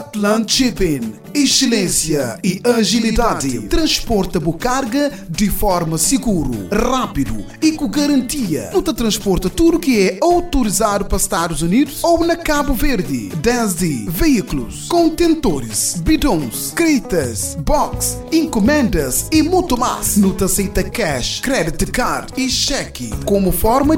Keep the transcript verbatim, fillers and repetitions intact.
Atlant Shipping, excelência e agilidade. Transporta a carga de forma seguro, rápido e com garantia. Não te transporta tudo que é autorizado para Estados Unidos ou na Cabo Verde, desde veículos, contentores, bidões, creitas, box, encomendas e muito mais. Não te aceita cash, credit card e cheque como forma